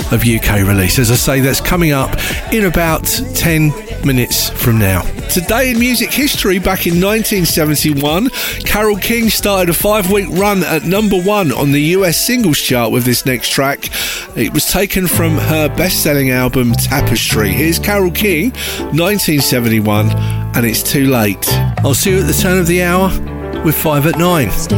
of UK release. As I say, that's coming up in about 10 minutes from now. Today in music history, back in 1971, Carole King started a 5-week run at number 1 on the US singles chart with this next track. It was taken from her best-selling album Tapestry. Here's Carole King, 1971, and It's Too Late. I'll see you at the turn of the hour with 5 at 9. Stay